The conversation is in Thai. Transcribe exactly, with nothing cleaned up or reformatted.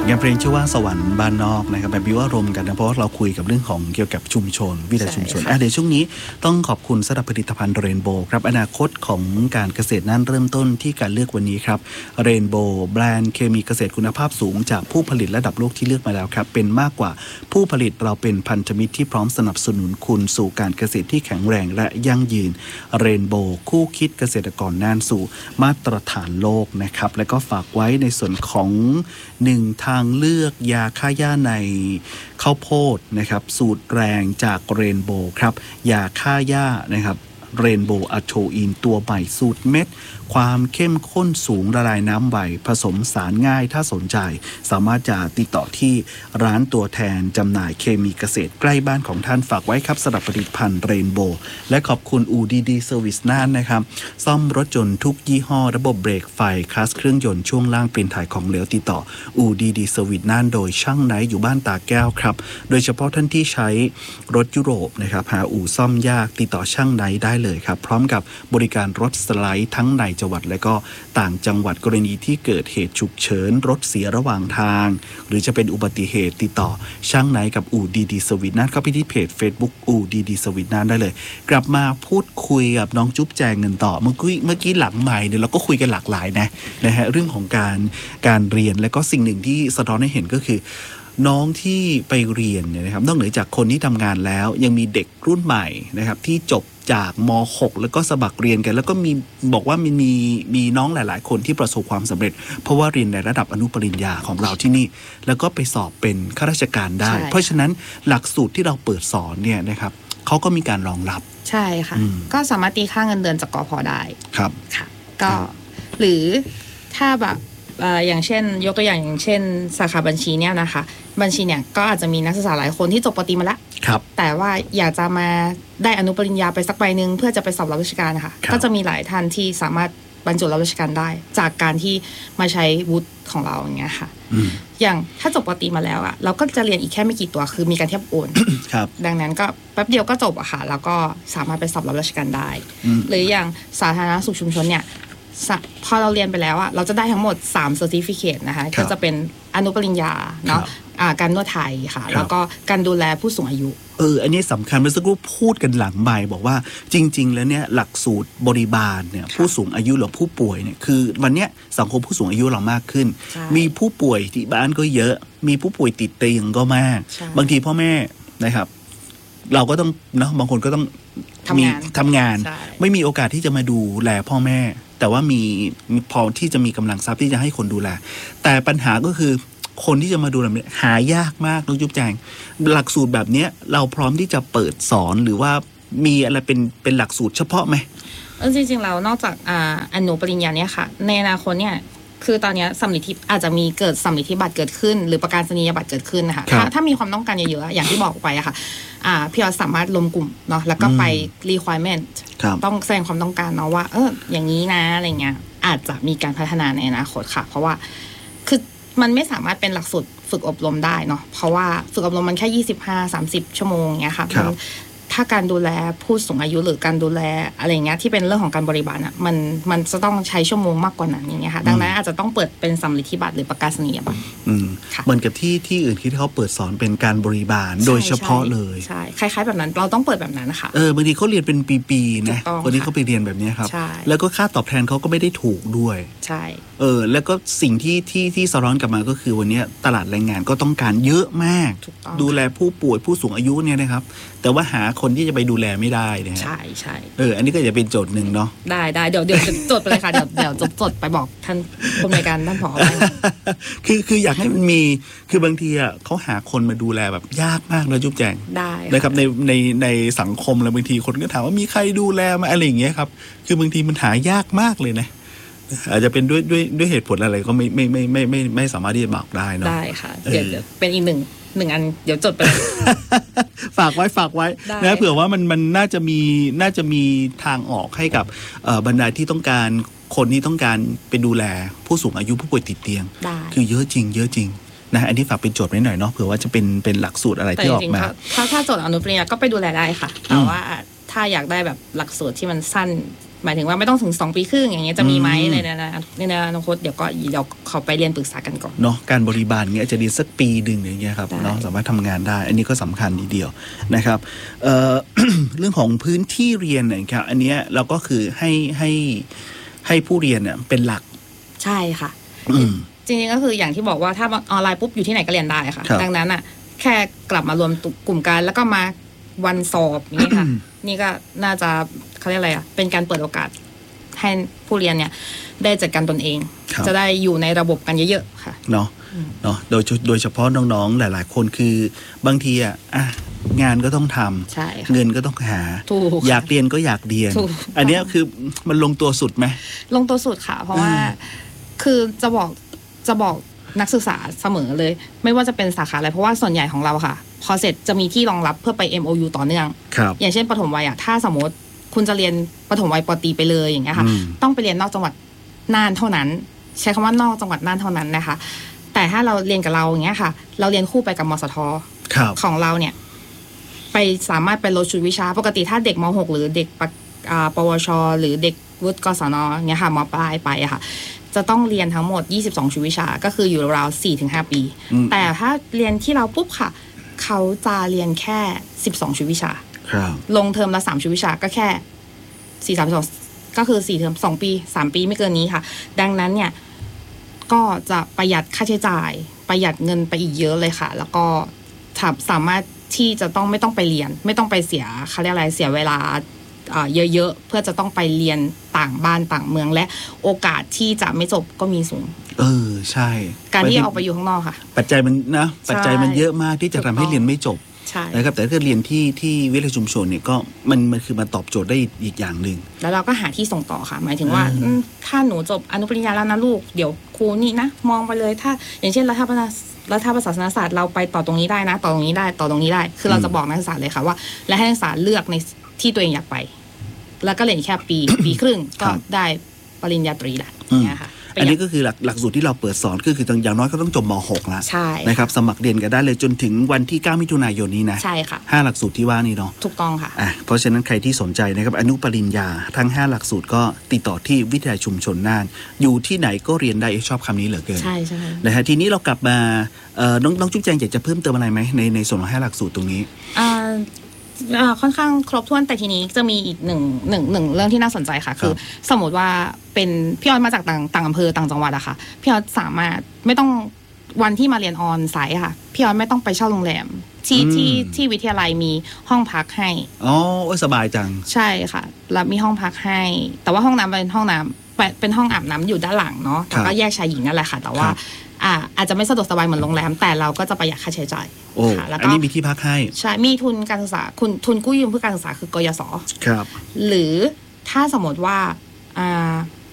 งานเพลงชื่อว่าสวรรค์บ้านนอกนะครับแบบวิวอารมณ์กันนะเพราะว่าเราคุยกับเรื่องของเกี่ยวกับชุมชนวิถีชุมชนเดี๋ยวช่วงนี้ต้องขอบคุณสำหรับผลิตภัณฑ์เรนโบว์ครับอนาคตของการเกษตรนั้นเริ่มต้นที่การเลือกวันนี้ครับเรนโบว์แบรนด์เคมีเกษตรคุณภาพสูงจากผู้ผลิตระดับโลกที่เลือกมาแล้วครับเป็นมากกว่าผู้ผลิตเราเป็นพันธมิตรที่พร้อมสนับสนุนคุณสู่การเกษตรที่แข็งแรงและยั่งยืนเรนโบว์คู่คิดเกษตรกรน่านสู่มาตรฐานโลกนะครับและก็ฝากไว้ในส่วนของหนึ่งทางเลือกยาฆ่าหญ้าในข้าวโพดนะครับสูตรแรงจากเรนโบว์ครับยาฆ่าหญ้านะครับเรนโบว์อะโทอินตัวใหม่สูตรเม็ดความเข้มข้นสูงละลายน้ำไวผสมสารง่ายถ้าสนใจสามารถจะติดต่อที่ร้านตัวแทนจำหน่ายเคมีเกษตรใกล้บ้านของท่านฝากไว้ครับสำหรับผลิตภัณฑ์เรนโบว์และขอบคุณอูดีดีเซอร์วิสน่านนะครับซ่อมรถยนต์ทุกยี่ห้อระบบเบรกไฟคลาสเครื่องยนต์ช่วงล่างเปลี่ยนถ่ายของเหลวติดต่ออูดีดีเซอร์วิสน่านโดยช่างไนท์อยู่บ้านตาแก้วครับโดยเฉพาะท่านที่ใช้รถยุโรปนะครับหาอู่ซ่อมยากติดต่อช่างไนท์ได้เลยครับพร้อมกับบริการรถสไลด์ทั้งในจังหวัดและก็ต่างจังหวัดกรณีที่เกิดเหตุฉุกเฉินรถเสียระหว่างทางหรือจะเป็นอุบัติเหตุติดต่อช่างไนท์กับอู่ดีดีสวิตน่านเข้าไปที่เพจ Facebook อู่ดีดีสวิตน่านได้เลยกลับมาพูดคุยกับน้องจุ๊บแจงเงินต่อเมื่อกี้เมื่อกี้หลังใหม่เนี่ยเราก็คุยกันหลากหลายนะนะฮะเรื่องของการการเรียนและก็สิ่งหนึ่งที่สะท้อนให้เห็นก็คือน้องที่ไปเรียนเนี่ยนะครับนอกเหนือจากคนที่ทำงานแล้วยังมีเด็กรุ่นใหม่นะครับที่จบจากม หก แล้วก็สมัครเรียนกันแล้วก็มีบอกว่ามีมีมีน้องหลายๆคนที่ประสบความสำเร็จเพราะว่าเรียนในระดับอนุปริญญาของเราที่นี่แล้วก็ไปสอบเป็นข้าราชการได้เพราะฉะนั้นหลักสูตรที่เราเปิดสอนเนี่ยนะครับเขาก็มีการรองรับใช่ค่ะก็สามารถตีค่าเงินเดือนจากกพ.ได้ครับค่ะก็หรือถ้าแบบอย่างเช่นยกตัวอย่างอย่างเช่นสาขาบัญชีเนี่ยนะคะบัญชีเนี่ยก็อาจจะมีนักศึกษาหลายคนที่จบปตรีมาแล้วแต่ว่าอยากจะมาได้อนุปริญญาไปสักใบนึงเพื่อจะไปสอบรับราชการนะคะก็จะมีหลายท่านที่สามารถบรรจุรับราชการได้จากการที่มาใช้วุฒิของเราอย่างเงี้ยค่ะอย่างถ้าจบปตรีมาแล้วอะเราก็จะเรียนอีกแค่ไม่กี่ตัวคือมีการเทียบโอนดังนั้นก็แป๊บเดียวก็จบอะค่ะแล้วก็สามารถไปสอบรับราชการได้หรืออย่างสาธารณสุขชุมชนเนี่ยพอเราเรียนไปแล้วอะเราจะได้ทั้งหมดสาม certificate นะคะก็จะเป็นอนุปริญญาเนาะการนวดไทยค่ะแล้วก็การดูแลผู้สูงอายุเอออันนี้สำคัญเมื่อสักครู่พูดกันหลังใหม่บอกว่าจริงๆแล้วเนี่ยหลักสูตรบริบาลเนี่ยผู้สูงอายุหรือผู้ป่วยเนี่ยคือวันเนี้ยสังคมผู้สูงอายุเรามากขึ้นมีผู้ป่วยที่บ้านก็เยอะมีผู้ป่วยติดเตียงก็มากบางทีพ่อแม่นะครับเราก็ต้องเนาะบางคนก็ต้องมีทำงานไม่มีโอกาสที่จะมาดูแลพ่อแม่แต่ว่ามีพอที่จะมีกำลังทรัพย์ที่จะให้คนดูแลแต่ปัญหาก็คือคนที่จะมาดูแบบนี้หายากมากน้องจุ๊บแจงหลักสูตรแบบนี้เราพร้อมที่จะเปิดสอนหรือว่ามีอะไรเป็นเป็นหลักสูตรเฉพาะไหมจริงๆแล้วนอกจากอ่าอนุปริญญาเนี่ยค่ะในอนาคตเนี่ยคือตอนนี้สัมฤทธิอาจจะมีเกิดสัมฤทธิบัตรเกิดขึ้นหรือประกาศนียบัตรเกิดขึ้นนะคะถ้าถ้ามีความต้องการเยอะๆอย่างที่บอกไปอะค่ะอ่าพี่ออสสามารถรวมกลุ่มเนาะแล้วก็ไป requirement ต้องแสดงความต้องการเนาะว่าเอออย่างนี้นะอะไรเงี้ยอาจจะมีการพัฒนาในอนาคตค่ะเพราะว่าคือมันไม่สามารถเป็นหลักสูตรฝึกอบรมได้เนาะเพราะว่าฝึกอบรมมันแค่ยี่สิบห้า สามสิบชั่วโมงเงี้ยค่ะถ้าการดูแลผู้สูงอายุหรือการดูแลอะไรเงี้ยที่เป็นเรื่องของการบริบาลอ่ะมันมันจะต้องใช้ชั่วโมงมากกว่านั้นอย่างเงี้ยค่ะดังนั้นอาจจะต้องเปิดเป็นสัมฤทธิบัตรหรือประกาศนียบัตรเหมือนกับที่ที่อื่นที่เขาเปิดสอนเป็นการบริบาลโดยเฉพาะเลยใช่คล้ายๆแบบนั้นเราต้องเปิดแบบนั้นนะคะเออบางทีเขาเรียนเป็นปีๆนะคนนี้เขาไปเรียนแบบนี้ครับแล้วก็ค่าตอบแทนเขาก็ไม่ได้ถูกด้วยใช่เออแล้วก็สิ่งที่ที่ที่สะท้อนกลับมาก็คือวันนี้ตลาดแรงงานก็ต้องการเยอะมากดูแลผู้ป่วยผู้สูงอายุเนี่ยนะครับแต่ว่าหาคนที่จะไปดูแลไม่ได้นะใช่ใช่เอออันนี้ก็จะเป็นโจทย์หนึ่งเนาะได้ได้เดี๋ยวเดี๋ยวจดไปเลยค่ะเดี๋ยวเดี๋ยวจดจดไปบอกท่านผู้อำนวยการท่านผอคือคืออยากให้มันมีคือบางทีอ่ะเขาหาคนมาดูแลแบบยากมากนะจุ๊บแจงได้นะครับในในในสังคมแล้วบางทีคนก็ถามว่ามีใครดูแลมาอะไรอย่างเงี้ยครับคือบางทีมันหายากมากเลยนะอาจจะเป็นด้วยด้วยด้วยเหตุผลอะไรก็ไม่ไม่ไม่ไม่ไม่ไม่สามารถที่จะบอกได้เนาะได้ค่ะเดี๋ยวเป็นอีกหนึ่งหนึ่งอันเดี๋ยวจดไปฝากไว้ฝากไว้นะเผื่อว่ามันมันน่าจะมีน่าจะมีทางออกให้กับบรรดาที่ต้องการคนที่ต้องการไปดูแลผู้สูงอายุผู้ป่วยติดเตียงคือเยอะจริงเยอะจริงนะอันนี้ฝากเป็นโจทย์ไว้หน่อยเนาะเผื่อว่าจะเป็นเป็นหลักสูตรอะไรที่ออกมาถ้าถ้าโจทย์อนุปริญญาก็ไปดูแลได้ค่ะแต่ว่าถ้าอยากได้แบบหลักสูตรที่มันสั้นหมายถึงว่าไม่ต้องถึงสองปีครึ่งอย่างเงี้ยจะมีไหมในในในอนาคตเดี๋ยวก็เดี๋ยวขอไปเรียนปรึกษากันก่อนเนาะการบริบาลเงี้ยจะเรียนสักปีหนึ่งอย่างเงี้ยครับเนาะสามารถทำงานได้อันนี้ก็สำคัญทีเดียวนะครับเอ่อ เรื่องของพื้นที่เรียนนะครับอันเนี้ยเราก็คือให้ให้ให้ผู้เรียนเนี่ยเป็นหลักใช่ค่ะจริงๆก็คืออย่างที่บอกว่าถ้าออนไลน์ปุ๊บอยู่ที่ไหนก็เรียนได้ค่ะดังนั้นอ่ะแค่กลับมารวมกลุ่มกันแล้วก็มาวันสอบนี่ค่ะ นี่ก็น่าจะเขาเรียกอะไรอ่ะเป็นการเปิดโอกาสให้ผู้เรียนเนี่ยได้จัดการตนเองจะได้อยู่ในระบบกันเยอะๆค่ะเนาะเนาะโดยโดยเฉพาะน้องๆหลายๆคนคือบางทีอ่ะงานก็ต้องทำเงินก็ต้องหาอยากเรียนก็อยากเรียนอันนี้คือมันลงตัวสุดไหมลงตัวสุดค่ะเพราะว่าคือจะบอกจะบอกนักศึกษาเสมอเลยไม่ว่าจะเป็นสาขาอะไรเพราะว่าส่วนใหญ่ของเราค่ะพอเสร็จจะมีที่รองรับเพื่อไป เอ็ม โอ ยู ต่อเนื่องอย่างเช่นปฐมวัยอ่ะถ้าสมมติคุณจะเรียนปฐมวัยปตรีไปเลยอย่างเงี้ยค่ะต้องไปเรียนนอกจังหวัดน่านเท่านั้นใช้คำว่านอกจังหวัดน่านเท่านั้นนะคะแต่ถ้าเราเรียนกับเราอย่างเงี้ยค่ะเราเรียนคู่ไปกับมสทของเราเนี่ยไปสามารถไปลดชุดวิชาปกติถ้าเด็กม หกหรือเด็กปวชหรือเด็กวุฒิกศนเงี้ยค่ะมปลายไปอะค่ะจะต้องเรียนทั้งหมดยี่สิบสองชุดวิชาก็คืออยู่ราว สี่ถึงห้า ปีแต่ถ้าเรียนที่เราปุ๊บค่ะเขาจะเรียนแค่สิบสองชุดวิชาลงเทอมละสามชุดวิชาก็แค่สี่ สาม สองก็คือสี่เทอมสองปีสามปีไม่เกินนี้ค่ะดังนั้นเนี่ยก็จะประหยัดค่าใช้จ่ายประหยัดเงินไปอีกเยอะเลยค่ะแล้วก็สามารถที่จะต้องไม่ต้องไปเรียนไม่ต้องไปเสียเขาเรียกอะไรเสียเวลาเยอะๆเพื่อจะต้องไปเรียนต่างบ้านต่างเมืองและโอกาสที่จะไม่จบก็มีสูงเออใช่การที่ออกไปอยู่ข้างนอกค่ะปัจจัยมันนะปัจจัยมันเยอะมากที่จะทำให้เรียนไม่จบนะครับแต่ถ้าเรียนที่ที่วิทยาชุมชนเนี่ยก็มันมันคือมันตอบโจทย์ได้อีกอย่างหนึ่งแล้วเราก็หาที่ส่งต่อค่ะหมายถึงว่าถ้าหนูจบอนุปริญญาแล้วนะลูกเดี๋ยวครูนี่นะมองไปเลยถ้าอย่างเช่นรัฐประรัฐประศาสนศาสตร์เราไปต่อตรงนี้ได้นะต่อตรงนี้ได้ต่อตรงนี้ได้คือเราจะบอกนักศึกษาเลยค่ะว่าและให้นักศึกษาเลือกในที่ตัวเองอยากไปแล้วก็เรียนแค่ปี ปีครึ่งก็ได้ปริญญาตรีละเนี่ยค่ะอันนี้ก็คือหลักหลักสูตรที่เราเปิดสอนก็คืออย่างน้อยก็ต้องจบม หก แล้วนะครับสมัครเรียนกันได้เลยจนถึงวันที่เก้ามิถุนายนนี้นะใช่ค่ะห้าหลักสูตรที่ว่านี่เนาะถูกต้องค่ะอ่ะเพราะฉะนั้นใครที่สนใจนะครับอนุปริญญาทั้งห้าหลักสูตรก็ติดต่อที่วิทยาชุมชนน่านอยู่ที่ไหนก็เรียนได้ชอบคำนี้เหลือเกินใช่ใช่นะฮะทีนี้เรากลับมาน้องน้องจุ๊บแจงอยากจะเพิ่มเติมอะไรไหมในในส่วนของห้าหลักสูตรตรงนี้อ่าค่อนข้างครบถ้วนแต่ทีนี้จะมีอีกหนึ่งหนึ่งหนึ่งเรื่องที่น่าสนใจค่ะคือสมมติว่าเป็นพี่ออนมาจากต่างต่างอำเภอต่างจังหวัดอะค่ะพี่ออนสามารถไม่ต้องวันที่มาเรียนออนไซต์ค่ะพี่ออนไม่ต้องไปเช่าโรงแรมที่ที่ที่วิทยาลัยมีห้องพักให้อ๋อสบายจังใช่ค่ะแล้วมีห้องพักให้แต่ว่าห้องน้ำเป็นห้องน้ำเป็นห้องอาบน้ำอยู่ด้านหลังเนาะแต่ก็แยกชายหญิงนั่นแหละค่ะแต่ว่าอ่าอาจจะไม่สะดวกสบายเหมือนโรงแรมแต่เราก็จะประหยัดค่าใช้จ่ายโอ้อันนี้มีที่พักให้ใช่มีทุนการศึกษาคุณทุนกู้ยืมเพื่อการศึกษาคือกยศครับหรือถ้าสมมติว่าอ่า